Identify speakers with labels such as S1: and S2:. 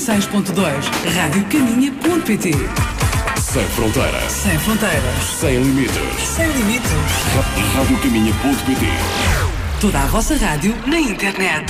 S1: 106.2 radiocaminha.pt.
S2: Sem fronteiras.
S1: Sem fronteiras.
S2: Sem limites.
S1: Sem limites.
S2: Radiocaminha.pt.
S1: Toda a vossa rádio na internet.